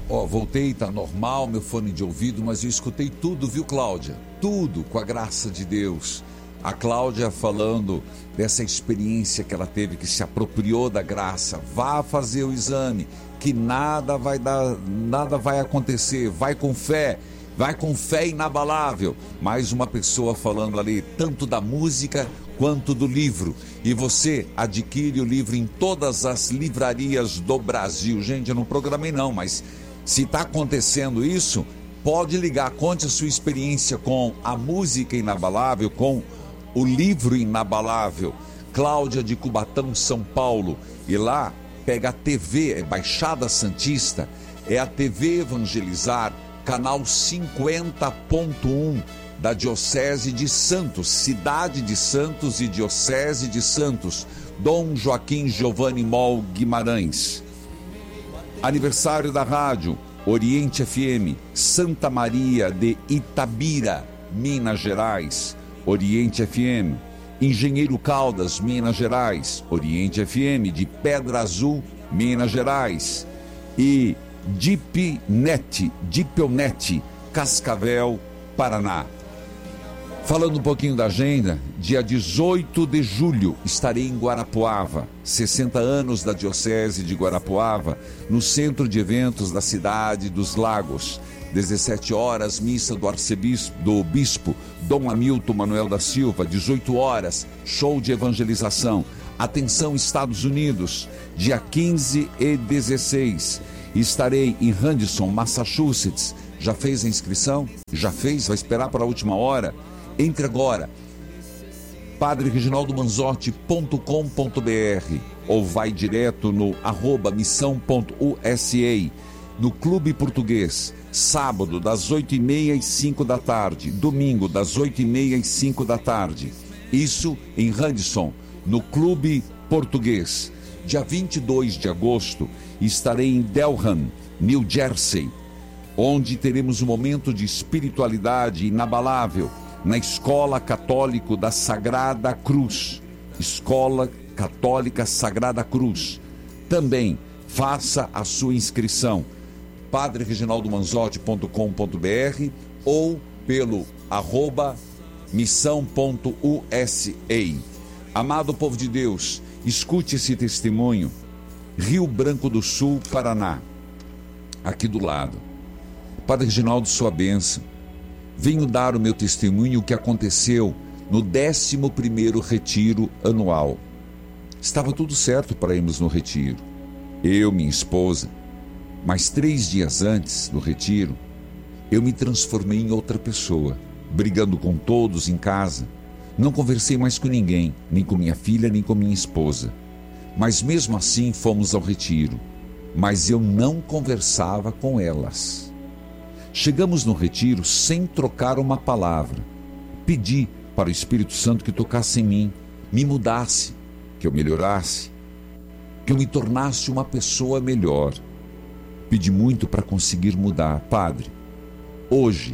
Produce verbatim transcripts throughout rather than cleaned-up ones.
Ó, voltei, tá normal, meu fone de ouvido, mas eu escutei tudo, viu, Cláudia? Tudo, com a graça de Deus. A Cláudia falando dessa experiência que ela teve, que se apropriou da graça. Vá fazer o exame, que nada vai dar, nada vai acontecer. Vai com fé, vai com fé inabalável. Mais uma pessoa falando ali, tanto da música quanto do livro. E você adquire o livro em todas as livrarias do Brasil. Gente, eu não programei não, mas se está acontecendo isso, pode ligar, conte a sua experiência com a música inabalável, com o livro inabalável. Cláudia de Cubatão, São Paulo. E lá pega a T V, é Baixada Santista, é a T V Evangelizar, canal cinquenta ponto um da Diocese de Santos, Cidade de Santos e Diocese de Santos, Dom Joaquim Giovanni Mol Guimarães. Aniversário da rádio, Oriente F M, Santa Maria de Itabira, Minas Gerais, Oriente F M. Engenheiro Caldas, Minas Gerais, Oriente F M, de Pedra Azul, Minas Gerais. E Dipnet, Dipelnet, Cascavel, Paraná. Falando um pouquinho da agenda, dia dezoito de julho estarei em Guarapuava, sessenta anos da Diocese de Guarapuava, no centro de eventos da cidade dos Lagos. dezessete horas, missa do arcebispo, do bispo Dom Hamilton Manuel da Silva. dezoito horas, show de evangelização. Atenção, Estados Unidos, dia quinze e dezesseis. Estarei em Henderson, Massachusetts. Já fez a inscrição? Já fez? Vai esperar para a última hora? Entre agora, padre reginaldo manzotti ponto com ponto br ou vai direto no arroba missão ponto u s a, no Clube Português, sábado das oito e meia às cinco da tarde, domingo das oito e meia às cinco da tarde. Isso em Henderson, no Clube Português. Dia vinte e dois de agosto estarei em Delham, New Jersey, onde teremos um momento de espiritualidade inabalável na Escola Católica da Sagrada Cruz. Escola Católica Sagrada Cruz. Também faça a sua inscrição, padre reginaldo manzotti ponto com ponto br ou pelo arroba missão ponto u s a. Amado povo de Deus, escute esse testemunho. Rio Branco do Sul, Paraná, aqui do lado. Padre Reginaldo, sua bênção. Venho dar o meu testemunho, o que aconteceu no décimo primeiro retiro anual. Estava tudo certo para irmos no retiro, eu, minha esposa, mas três dias antes do retiro, eu me transformei em outra pessoa, brigando com todos em casa. Não conversei mais com ninguém, nem com minha filha, nem com minha esposa. Mas mesmo assim fomos ao retiro, mas eu não conversava com elas. Chegamos no retiro sem trocar uma palavra. Pedi para o Espírito Santo que tocasse em mim, me mudasse, que eu melhorasse, que eu me tornasse uma pessoa melhor. Pedi muito para conseguir mudar. Padre, hoje,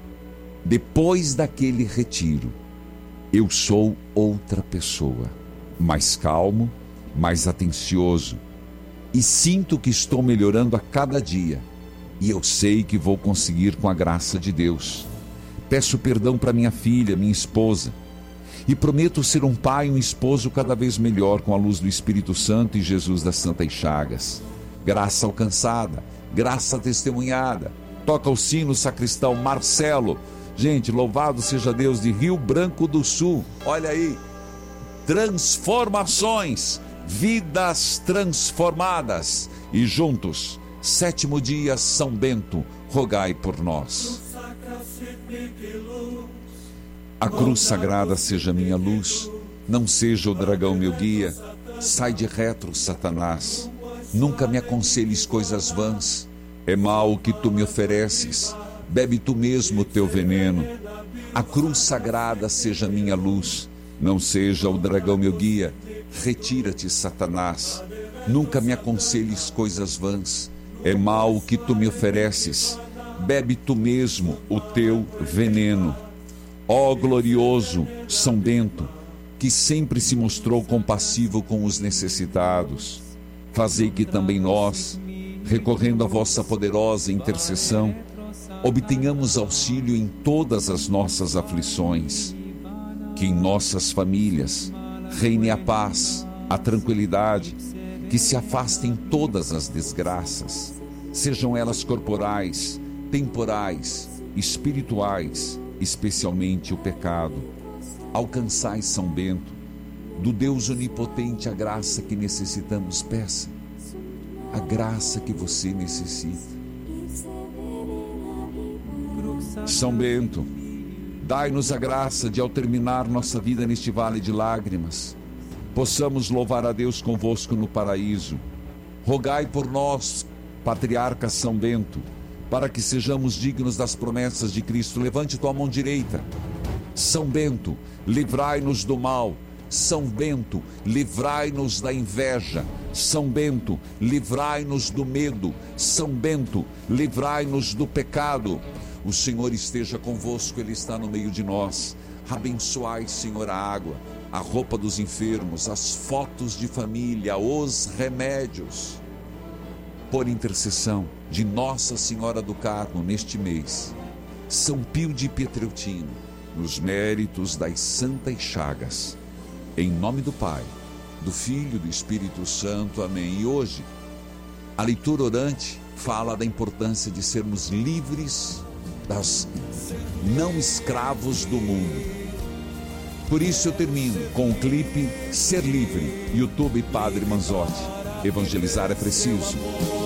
depois daquele retiro, eu sou outra pessoa, mais calmo, mais atencioso, e sinto que estou melhorando a cada dia. E eu sei que vou conseguir com a graça de Deus. Peço perdão para minha filha, minha esposa, e prometo ser um pai e um esposo cada vez melhor com a luz do Espírito Santo e Jesus das Santas Chagas. Graça alcançada, graça testemunhada. Toca o sino, sacristão Marcelo. Gente, louvado seja Deus, de Rio Branco do Sul. Olha aí, transformações, vidas transformadas. E juntos, sétimo dia, São Bento, rogai por nós. A cruz sagrada seja minha luz, não seja o dragão meu guia. Sai de retro, Satanás, nunca me aconselhes coisas vãs. É mal o que tu me ofereces, bebe tu mesmo o teu veneno. A cruz sagrada seja minha luz, não seja o dragão meu guia. Retira-te, Satanás, nunca me aconselhes coisas vãs. É mal o que tu me ofereces, bebe tu mesmo o teu veneno. Ó glorioso São Bento, que sempre se mostrou compassivo com os necessitados, fazei que também nós, recorrendo à vossa poderosa intercessão, obtenhamos auxílio em todas as nossas aflições. Que em nossas famílias reine a paz, a tranquilidade, que se afastem todas as desgraças, sejam elas corporais, temporais, espirituais, especialmente o pecado. Alcançai, São Bento, do Deus onipotente, a graça que necessitamos. Peça a graça que você necessita. São Bento, dai-nos a graça de, ao terminar nossa vida neste vale de lágrimas, possamos louvar a Deus convosco no paraíso. Rogai por nós, Patriarca São Bento, para que sejamos dignos das promessas de Cristo. Levante tua mão direita. São Bento, livrai-nos do mal. São Bento, livrai-nos da inveja. São Bento, livrai-nos do medo. São Bento, livrai-nos do pecado. O Senhor esteja convosco, Ele está no meio de nós. Abençoai, Senhor, a água, a roupa dos enfermos, as fotos de família, os remédios. Por intercessão de Nossa Senhora do Carmo, neste mês, São Pio de Pietrelcina, nos méritos das Santas Chagas. Em nome do Pai, do Filho e do Espírito Santo. Amém. E hoje, a leitura orante fala da importância de sermos livres das não escravos do mundo. Por isso eu termino com o clipe Ser Livre, YouTube Padre Manzotti. Evangelizar é preciso.